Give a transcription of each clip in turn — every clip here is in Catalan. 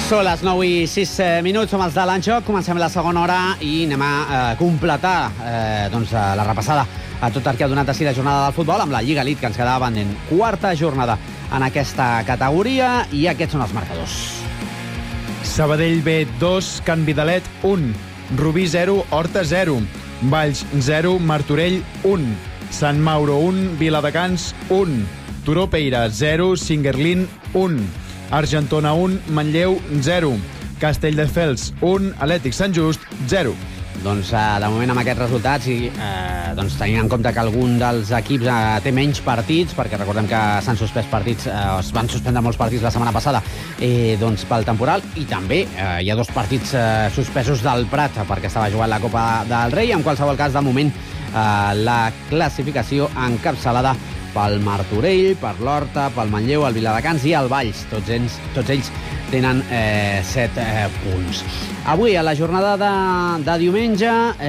Són les 9:06, som els de l'Anxoc, comencem la segona hora i anem a completar la repassada a tot el que ha donat així la jornada del futbol amb la Lliga Elite, que ens quedava pendent. Quarta jornada en aquesta categoria i aquests són els marcadors. Sabadell B 2, Can Vidalet 1, Rubí 0, Horta 0, Valls 0, Martorell 1, Sant Mauro 1, Viladecans 1, Turó Peira 0, Singuerlín 1, Argentona 1, Manlleu 0, Castelldefels 1, Atlètic Sant Just 0. Doncs de moment amb aquests resultats i tenint en compte que algun dels equips té menys partits, perquè recordem que s'han suspès partits, es van suspendre molts partits la setmana passada pel temporal, i també hi ha 2 partits suspesos del Prat perquè estava jugant la Copa del Rei. En qualsevol cas, de moment la classificació encapçalada pel Martorell, per l'Horta, pel Manlleu, el Viladecans i el Valls. Tots ells tenen 7 punts. Avui, a la jornada de diumenge,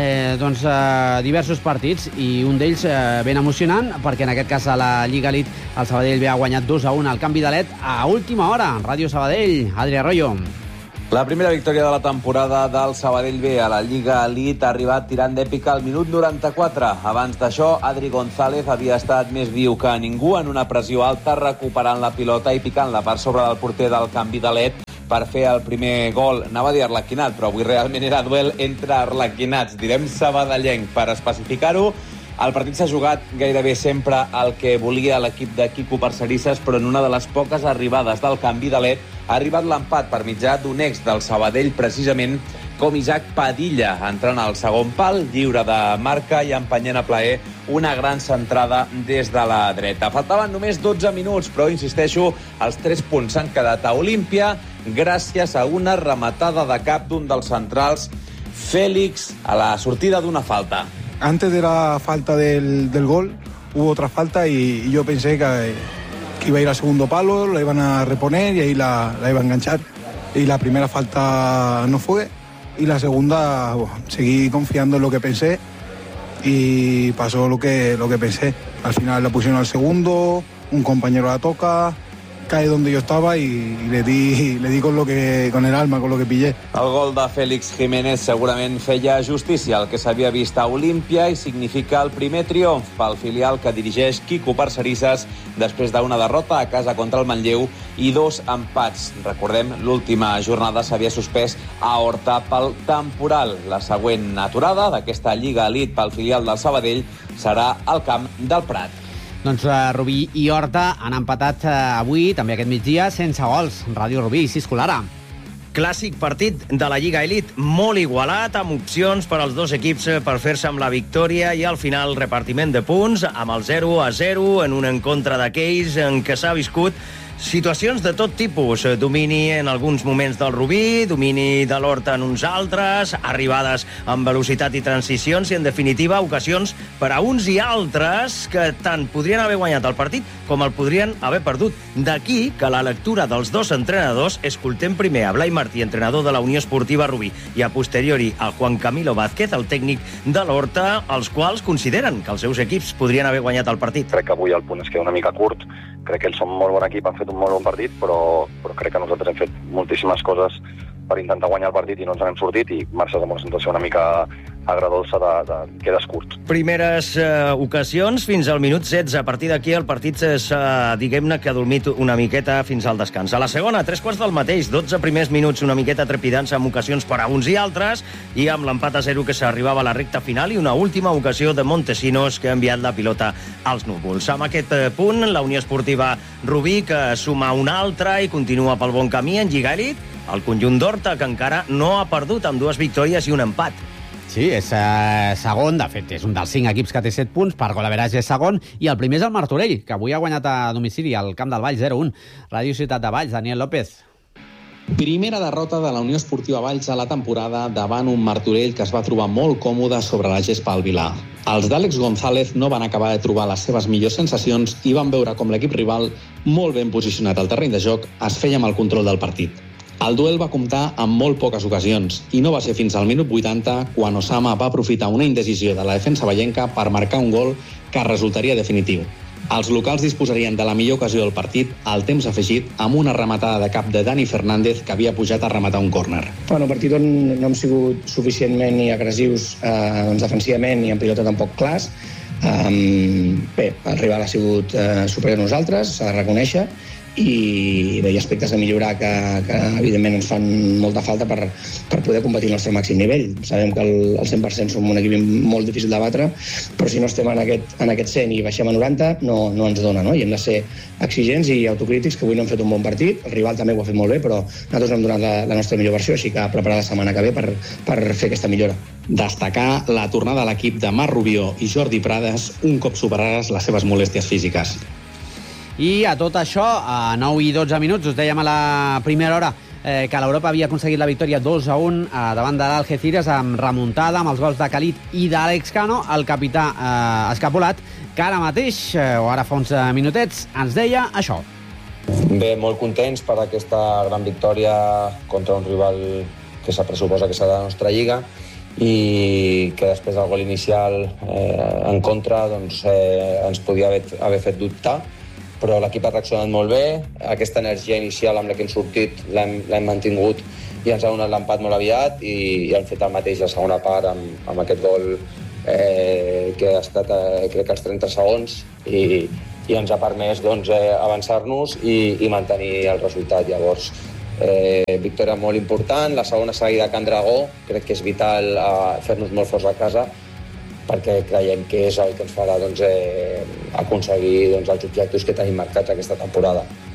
diversos partits, i un d'ells ben emocionant, perquè en aquest cas a la Lliga Elite el Sabadell B ha guanyat 2-1 al Can Vidalet a última hora. Ràdio Sabadell, Adri Arroyo. La primera victòria de la temporada del Sabadell B a la Lliga Elite ha arribat tirant d'èpica al minut 94. Abans d'això, Adri González havia estat més viu que ningú en una pressió alta, recuperant la pilota i picant-la per sobre del porter del Can Vidalet per fer el primer gol. Anava a dir arlequinat, però avui realment era duel entre arlequinats, direm sabadellenc, per especificar-ho. El partit s'ha jugat gairebé sempre el que volia l'equip de Quico Parcerisses, però en una de les poques arribades del Can Vidalet ha arribat l'empat per mitjà d'un ex del Sabadell, precisament com Isaac Padilla, entrant al segon pal, lliure de marca i empenyent a plaer una gran centrada des de la dreta. Faltaven només 12 minuts, però, insisteixo, els 3 punts s'han quedat a Olímpia gràcies a una rematada de cap d'un dels centrals, Félix, a la sortida d'una falta. Antes de la falta del gol hubo otra falta y yo pensé que iba a ir al segundo palo, la iban a reponer y ahí la iba a enganchar. Y la primera falta no fue y la segunda seguí confiando en lo que pensé y pasó lo que pensé. Al final la pusieron al segundo, un compañero la toca, cae donde yo estaba y le di con el alma, con lo que pillé. El gol de Félix Jiménez segurament feia justícia al que s'havia vist a Olímpia i significa el primer triomf pel filial que dirigeix Quico Parcerisses després d'una derrota a casa contra el Manlleu i 2 empats. Recordem, l'última jornada s'havia suspès a Horta pel temporal. La següent aturada d'aquesta Lliga Elite pel filial del Sabadell serà al camp del Prat. Doncs Rubí i Horta han empatat avui, també aquest migdia, sense gols. Ràdio Rubí, Cisco Lara. Clàssic partit de la Lliga Elite, molt igualat, amb opcions per als 2 equips per fer-se amb la victòria i al final repartiment de punts amb el 0-0 en un encontre d'aquells en què s'ha viscut situacions de tot tipus. Domini en alguns moments del Rubí, domini de l'Horta en uns altres, arribades amb velocitat i transicions i, en definitiva, ocasions per a uns i altres que tant podrien haver guanyat el partit com el podrien haver perdut. D'aquí que la lectura dels 2 entrenadors, escoltem primer a Blai Martí, entrenador de la Unió Esportiva Rubí, i a posteriori a Juan Camilo Vázquez, el tècnic de l'Horta, els quals consideren que els seus equips podrien haver guanyat el partit. Crec que avui el punt es queda una mica curt. Crec que ells són un molt bon equip, han fet un molt bon partit, però crec que nosaltres hem fet moltíssimes coses per intentar guanyar el partit i no ens n'hem sortit, i marxes amb una sensació una mica agradolça de quedes curt. Primeres ocasions fins al minut 16. A partir d'aquí el partit diguem-ne que ha dormit una miqueta fins al descans. A la segona, 3 quarts del mateix, 12 primers minuts una miqueta trepidants amb ocasions per a uns i altres, i amb l'empat a 0 que s'arribava a la recta final i una última ocasió de Montesinos que ha enviat la pilota als núvols. Amb aquest punt, la Unió Esportiva Rubí, que suma una altra i continua pel bon camí en Lliga Elite, el conjunt d'Horta, que encara no ha perdut, amb 2 victòries i un empat. Sí, és segon, de fet, és un dels 5 equips que té 7 punts, per golaveratge és segon, i el primer és el Martorell, que avui ha guanyat a domicili al Camp del Valls 0-1. Ràdio Ciutat de Valls, Daniel López. Primera derrota de la Unió Esportiva Valls a la temporada davant un Martorell que es va trobar molt còmode sobre la gespa al Vilar. Els d'Àlex González no van acabar de trobar les seves millors sensacions i van veure com l'equip rival, molt ben posicionat al terreny de joc, es feia amb el control del partit. El duel va comptar amb molt poques ocasions i no va ser fins al minut 80 quan Osama va aprofitar una indecisió de la defensa vallenca per marcar un gol que resultaria definitiu. Els locals disposarien de la millor ocasió del partit al temps afegit amb una rematada de cap de Dani Fernández que havia pujat a rematar un córner. Bueno, un partit on no hem sigut suficientment ni agressius defensivament ni en pilota tampoc clars. Bé, el rival ha sigut superior a nosaltres, s'ha de reconèixer, i hi ha aspectes a millorar que evidentment ens fan molta falta per poder competir al nostre màxim nivell. Sabem que el 100% som un equip molt difícil de batre, però si no estem en aquest 100 i baixem a 90 no ens dona, no? I hem de ser exigents i autocrítics, que avui no hem fet un bon partit, el rival també ho ha fet molt bé, però nosaltres no hem donat la nostra millor versió, així que preparar la setmana que ve per fer aquesta millora. Destacar la tornada a l'equip de Marc Rubió i Jordi Prades un cop superades les seves molèsties físiques. I a tot això, a 9 i 12 minuts, us dèiem a la primera hora que l'Europa havia aconseguit la victòria 2-1 davant de l'Algeciras amb remuntada, amb els gols de Khalid i d'Àlex Cano. El capità Escapolat, que ara mateix, o ara fa uns minutets, ens deia això. Bé, molt contents per aquesta gran victòria contra un rival que se pressuposa que serà la nostra lliga i que després del gol inicial en contra ens podia haver fet dubtar, però l'equip ha reaccionat molt bé. Aquesta energia inicial amb la que hem sortit l'hem mantingut i ens ha donat l'empat molt aviat i han fet el mateix a la segona part amb aquest gol que ha estat crec que als 30 segons i ens ha permès avançar-nos i mantenir el resultat. Llavors, victòria molt important, la segona seguida a Can Dragó, crec que és vital fer-nos molt forts a casa perquè creiem que és el que ens farà aconseguir els objectius que tenim marcats aquesta temporada.